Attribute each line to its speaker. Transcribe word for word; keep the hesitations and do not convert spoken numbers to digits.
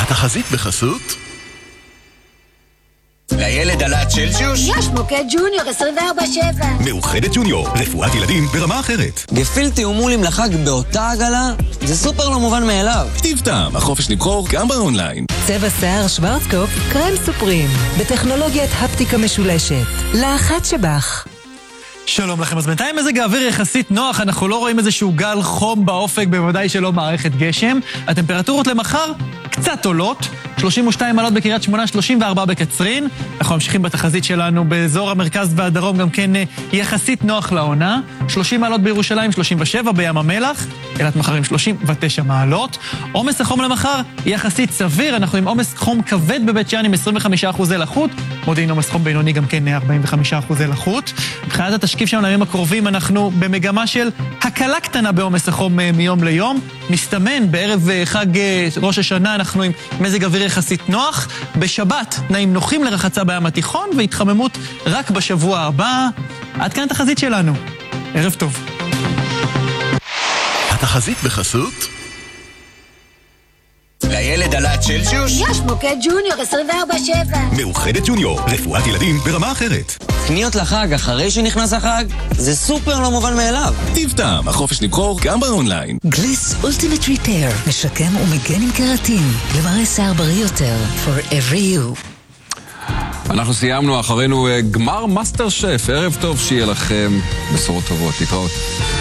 Speaker 1: התחזית בחסות
Speaker 2: לילד עלת צ'לסיוס?
Speaker 3: יש מוקד ג'וניור עשרים וארבע שבע.
Speaker 1: מאוחדת ג'וניור, רפואת ילדים ברמה אחרת.
Speaker 4: גפילטי ומולים לחג באותה עגלה? זה סופר לא מובן מאליו.
Speaker 1: טיב טעם, החופש למכור גם באונליין.
Speaker 5: צבע שיער שוורצקופ, קרם סופרים, בטכנולוגיית הפטיקה משולשת. לאחת שבח.
Speaker 6: שלום לכם, אז בינתיים מזג האוויר יחסית נוח, אנחנו לא רואים איזשהו גל חום באופק, בוודאי שלא מערכת גשם. הטמפרטורות למחר קצת עולות, שלושים ושתיים מעלות בקריית שמונה, שלושים וארבע בקצרין. אנחנו ממשיכים בתחזית שלנו באזור המרכז והדרום, גם כן יחסית נוח לעונה. שלושים מעלות בירושלים, שלושים ושבע בים המלח, אילת מחר עם שלושים ותשע מעלות. עומס החום למחר יחסית סביר, אנחנו עם עומס חום כבד בבית שאן עם עשרים וחמישה אחוזי לחות, מודיעין עומס חום בינוני גם כן ארבעים וחמישה אחוזי לחות. מבחינת התשקיף שלנו לימים הקרובים, אנחנו במגמה של הקלה קטנה בעומס החום מיום ליום. מסתמן בערב חג ראש השנה אנחנו עם מזג אוויר יחסית נוח. בשבת תנאים נוחים לרחצה בים התיכון והתחממות רק בשבוע הבא. עד כאן התחזית שלנו. ערב טוב.
Speaker 1: התחזית בחסות
Speaker 2: לילד עלת צ'לסיוס?
Speaker 3: יש מוקד ג'וניור עשרים וארבע שבע.
Speaker 1: מאוחדת ג'וניור, רפואת ילדים ברמה אחרת.
Speaker 4: קניות לחג אחרי שנכנס החג? זה סופר לא מובן מאליו.
Speaker 1: טיב טעם, החופש למכור גם באונליין.
Speaker 5: גליס אולטימט ריפייר, משקם ומגן עם קראטין, למראה שיער בריא יותר, for every you.
Speaker 7: אנחנו סיימנו אחרינו גמר מאסטר שף, ערב טוב שיהיה לכם, בשורות טובות, להתראות.